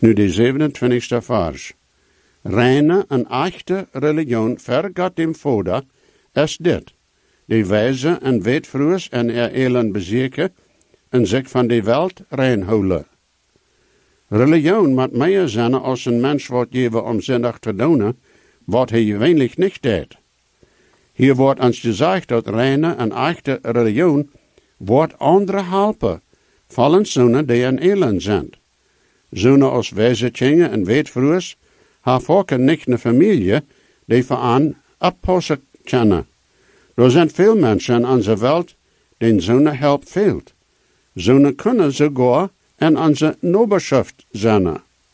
Nu de 27e vers. Reine en echte religion ver God dem Vader is dit. Die wijze en weetvroers en elen bezeken en zich van de welt reinhouden. Religion moet meer zijn als een mens wordt geven om zinnig te doen, wat hij gewöhnlich niet deed. Hier wordt ons gezegd dat reine en echte religion wordt andere helpen, vallen zonen die een elend zijn. Zonen als wijzetjingen en weetvroers, haar volken niet een familie die voor aan oppassen kennen. Er zijn veel mensen in onze wereld die zonen help fehlt. Zonen kunnen sogar en onze nobelschaft zijn.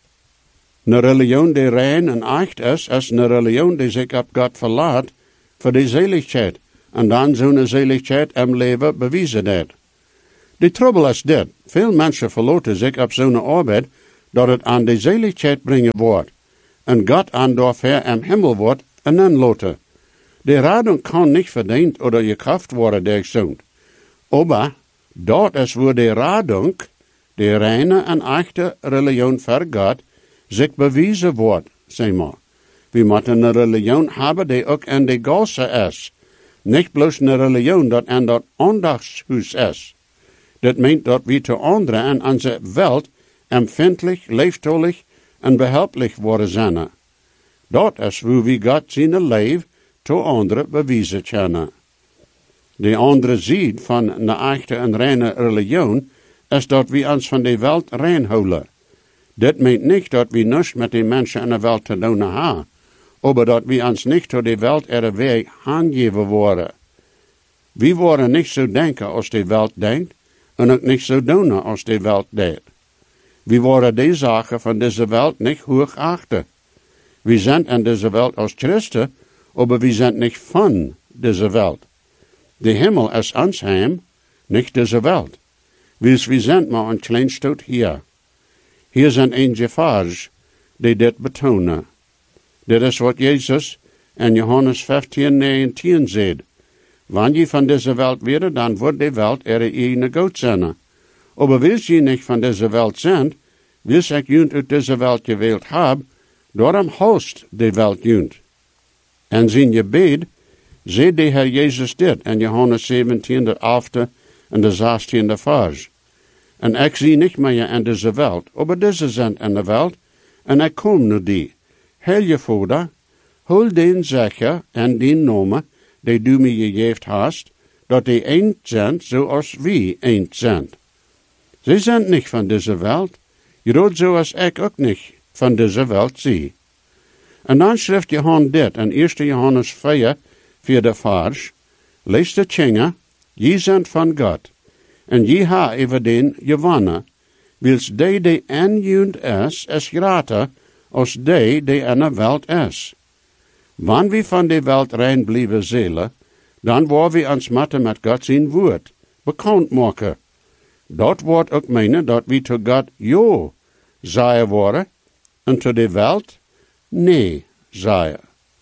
Een religion die rein en echt is een religion die zich op God verlaat voor de zeligheid en dan zo'n zeligheid im leven bewijzen deed. De trouble is dit, veel mensen verlaten zich op zo'n arbeid dat het aan de zeligheid brengen wordt en God aan doorver im Himmel wordt en dan loten. De radung kan niet verdiend oder gekraft worden durch zo'n. Aber dort is wo de radung, de reine en echte religion voor God, zich bewijzen wordt, zeg maar. We moeten een religion hebben die ook in de gosse is. Niet bloos een religion dat in dat ondachtshuis is. Dat meent dat we te anderen en onze wereld empfindlich, liefdollig en behelplich worden zijn. Dat is hoe we God zijn leven te anderen bewijzen kunnen. De andere zijde van een echte en reine religion is dat we ons van de wereld reinhouden. Dit meent niet dat we niets met de mensen in de wereld te doen hebben, maar dat we ons niet door de wereld er weg aangeven worden. We worden niet zo denken als de wereld denkt, en ook niet zo doen als de wereld deed. We worden die zaken van deze wereld niet hoog achten. We zijn in deze wereld als Christen, maar we zijn niet van deze wereld. De Himmel is ons heim, niet deze wereld. We zijn maar een klein stoot hier. Hier zijn enige vers die dit betonen. Dit is wat Jezus in Johannes 15:19 zegt. Wanneer je van deze wereld weer, dan wordt de wereld er eigen God zijn. Maar wils je niet van deze wereld zijn, wils ik junt uit deze wereld gewählt heb, daarom host de wereld junt. En zijn je bed, zegt de Heer Jezus dit in Johannes 17, de 11e en de 16e vers. En ik zie niet meer in deze wereld, maar deze zijn in de wereld, en ik kom nu die. Heil je Vader, hol den zeker en den namen, die du mij gegeven hast, dat die eend zijn, zoals wij eend zijn. Zij zijn niet van deze wereld, jedoch zoals ik ook niet van deze wereld zie. En dan schrijft Johannes dit in 1 Johannes 4, 4 vers, lees de tjinge, je zijn van God, en je ha over den gewonnen, wils die en junt is groter als die in de wereld is. Wanneer we van de wereld rein blijven zelen, dan worden we ons met God zijn woord bekend maken. Dat wordt ook meenen dat we tot God jo zeggen worden, en tot de wereld nee zeggen.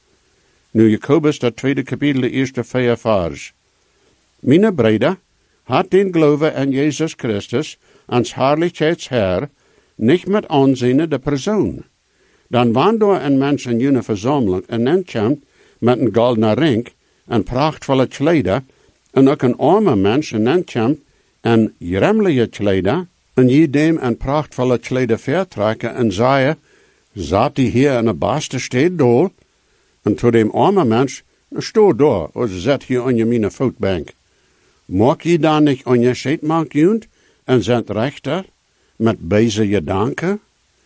Nu Jacobus, dat tweede kapitel, de eerste 4 vers. Mijn broeder, had den geloven in Jezus Christus, ans Herrlichkeitsherr, niet met aanzien de persoon. Dan wanneer een mens in jene verzameling en dan komt met een goldene ring en prachtvolle kleider, en ook een arme mens en dan komt en remmelige kleider, en je dem een prachtvolle kleider vertrekken en zeggen, zat die hier in de beste steed dol, en tot dem arme mens, sto daar, of zet hier aan je mijn voetbank. Mag je dan niet aan je scheetmark junt en zet rechter, met deze gedanken?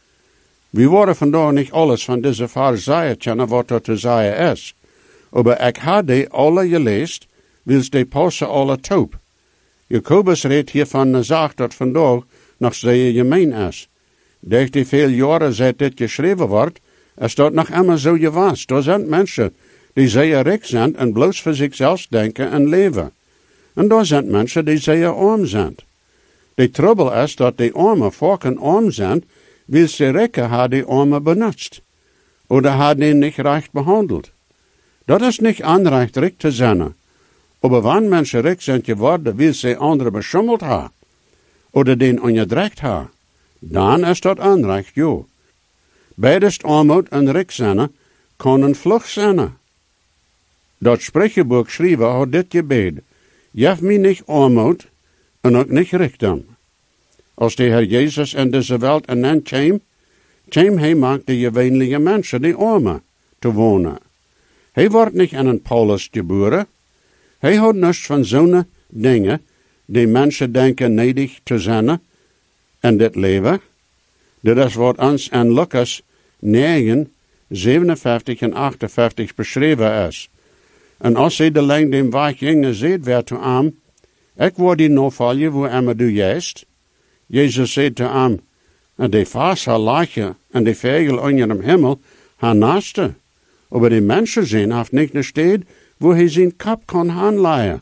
We worden vandaag niet alles van deze vers zeggen kennen wat er te zeggen is. Maar ik had die alle gelezen, wils die passen alle top. Jacobus redt hiervan een zaak dat vandaag nog zeer gemeen is. Durch die veel jaren seit dit geschreven wordt, is dat nog immer zo geweest. Er zijn mensen die zeer rijk zijn en bloos voor zichzelf denken en leven. En er zijn mensen die zeer arm zijn. De trouble is dat die arme volken arm zijn, wil ze rijken haar die arme benutzt. Oder haar die niet recht behandeld. Dat is niet aanrecht rijk te zijn. Aber wanneer mensen rijk zijn geworden, wil ze anderen beschummeld hebben. Oder den onderdrukt hebben. Dan is dat aanrecht, jo. Beidest armoed en rijk zijn, kunnen vlug zijn. Dat Sprecheboek schrijven had dit gebed. Jef mij niet armoed en ook niet rijkdom. Als de Heer Jezus in deze wereld en dan kwam hij maakt de gewöhnliche mensen, die armen, te wonen. Hij wordt niet in een Paulus geboren. Hij had niets van zo'n dingen, die mensen denken nedig te zijn in dit leven. Dit is wat ons in Lucas 9, 57 en 58 beschreven is. En als hij de lang dem weg ging, zeid werd te hem, ik word die nog vallen, wo immer du jest. Jezus zei te hem, en de vaas haar lachen, en de vogel onder dem Himmel haar naaste. Aber die mensen zijn haft niet een steed, wo hij zijn kap kan aanleien.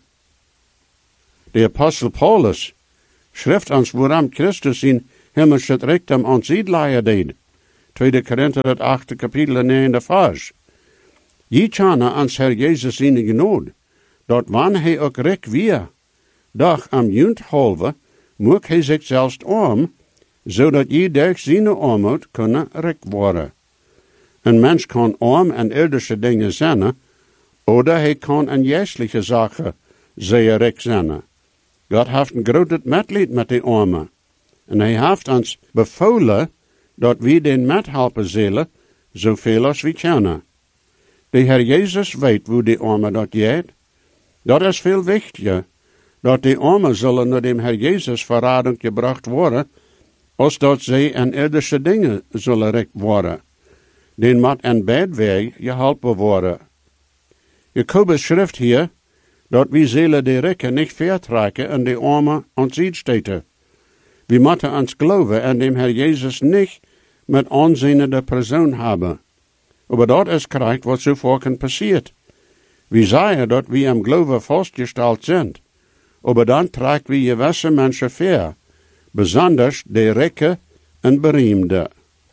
De apostel Paulus schrift ons waarom Christus zijn himmelsche rijkdom ons uitleien deed. 2 Korinther het 8 kapitel 9 vers. Je kennen ons Herr Jezus zijn genade, dat wanneer hij ook rijk weer, doch am junt halve, moet hij zich zelfs arm, zodat je durch zijn armoed kunnen rijk worden. Een mens kan arm en irdische dingen zijn, oder hij kan in geestelijke zaken zeer rijk zijn. God heeft een groot medlied met de armen. En hij heeft ons bevolen dat we den methelpen zullen, zoveel als we kunnen. De Heer Jezus weet hoe de armen dat gaat. Dat is veel wichtiger, dat de armen zullen naar dem Heer Jezus verraden gebracht worden, als dat zij in irdische dingen zullen rijk worden. Den moet in beide geholpen worden. Jacobus schrift hier, dat we zullen de rijken niet vertrekken en de armen ons uitsteken. We moeten ons geloven en dem Herr Jezus niet met aanzienende persoon hebben. Maar dat is correct wat zo vaak passiert. We zeggen dat we im geloven vastgesteld zijn, maar dan trekken we gewisse mensen ver, besonders de rijken en beroemden.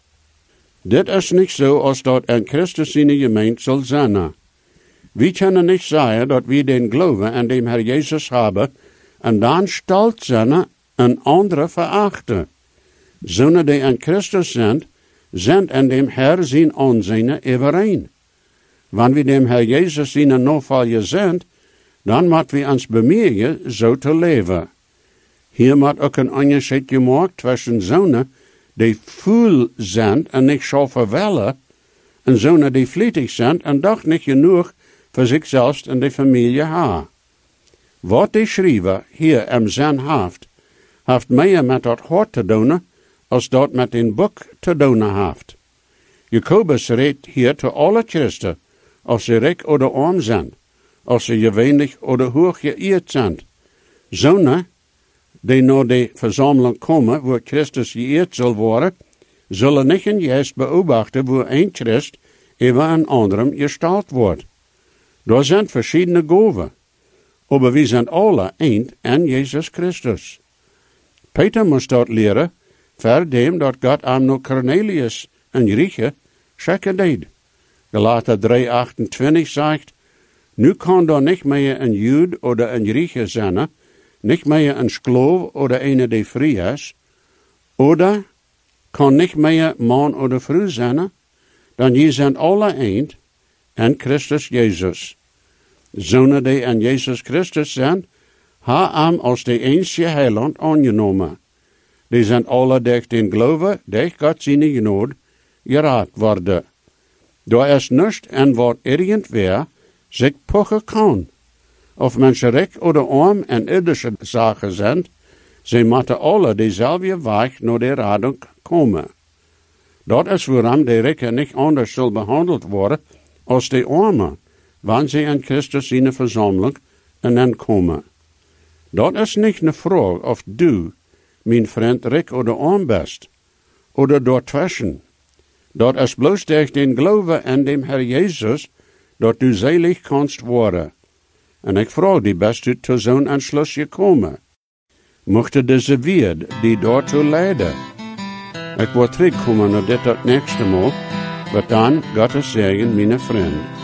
Dit is niet zo als dat in Christus zijn gemeente zal zijn. We kunnen niet zeggen dat we den geloven en dem Herr Jezus hebben en dan stolz zijn en anderen verachten. Zonen die in Christus zijn in dem Herr zijn aanzien overeen. Wanneer we dem Herr Jezus zijn navolger zijn, dan moeten we ons bemühen zo te leven. Hier moet ook een onderscheid gemaakt tussen zonen die voel zijn en niet schaffen willen, en zonen die vlietig zijn en toch niet genoeg voor zichzelf en de familie hebben. Wat die schrijver hier im zin heeft meer met dat hart te doen, als dat met een boek te doen heeft. Jacobus redt hier te alle christen, als ze rijk oder arm zijn, als ze gewöhnlich oder hoog geëerd zijn. Zonen, die naar de verzameling komen, waar Christus geëerd zal worden, zullen niet in juist beobachten, waar een Christ over een anderem gestalt wordt. Er zijn verschillende gaven, maar we zijn alle één in Jezus Christus. Peter moest dat leren, verdem dat God aan naar Cornelius en Griechen schikken deed. Galater 3:28 zegt, nu kan er niet meer een Jood oder een Grieche zijn, niet meer een Sklav oder een die vrij is, oder kan niet meer man oder vrouw zijn, dan je zijn alle één in Christus Jezus. Zonen die in Jezus Christus zijn, hebben hem als de enige heiland aangenomen. Die zijn alle durch den geloven, durch God zijn genade, geraad worden. Daar is niets en wat irgendwer zich pochen kan. Of mensen rijk oder arm en irdische zaken zijn, ze moeten alle dezelfde weg naar de radung komen. Dat is waarom de rijken niet anders zullen behandeld worden als de armen, wanneer ze in Christus zijn verzameling en dan komen. Dat is niet een vraag of du, mijn vriend, rijk oder arm bent, oder daartussen. Dat is bloos durch den geloven en dem Herr Jezus, dat du selig kannst worden. En ik vraag die best u tot zo'n Entschluss gekomen. Mochte deze Wert die daartoe leiden. Ik word terugkomen naar dit het nächste Mal, maar dan Gottes Segen, mijn vriend.